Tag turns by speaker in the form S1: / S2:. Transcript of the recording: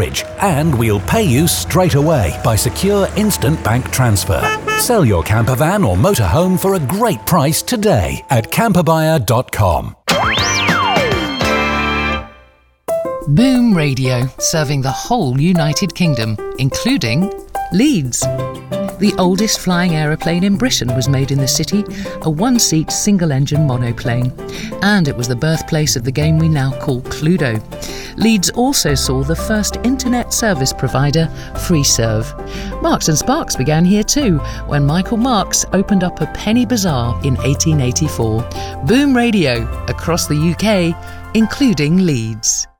S1: storage, and we'll pay you straight away by secure instant bank transfer. Sell your camper van or motorhome for a great price today at camperbuyer.com.
S2: Boom Radio, serving the whole United Kingdom, including Leeds. The oldest flying aeroplane in Britain was made in the city, a one-seat single-engine monoplane. And it was the birthplace of the game we now call Cluedo. Leeds also saw the first internet service provider, FreeServe. Marks and Sparks began here too, when Michael Marks opened up a penny bazaar in 1884. Boom Radio, across the UK, including Leeds.